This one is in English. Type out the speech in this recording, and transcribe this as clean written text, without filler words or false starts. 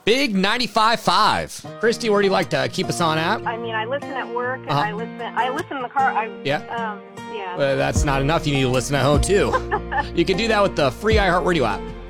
Big 95.5. Christy, where do you like to keep us on at? I mean, I listen at work, and I listen in the car. Yeah. Yeah. Well, that's not enough. You need to listen at home, too. You can do that with the free iHeartRadio app.